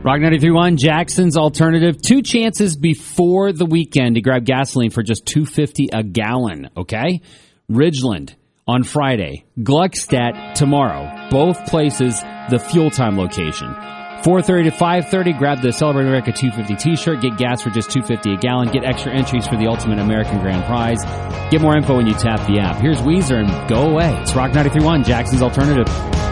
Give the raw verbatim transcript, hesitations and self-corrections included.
Rock ninety-three point one, Jackson's Alternative. Two chances before the weekend to grab gasoline for just two dollars and fifty cents a gallon, okay? Ridgeland on Friday. Gluckstadt tomorrow. Both places, the Fuel Time location. four thirty to five thirty, grab the Celebrate America two fifty t-shirt. Get gas for just two dollars and fifty cents a gallon. Get extra entries for the Ultimate American Grand Prize. Get more info when you tap the app. Here's Weezer and Go Away. It's Rock ninety-three point one, Jackson's Alternative.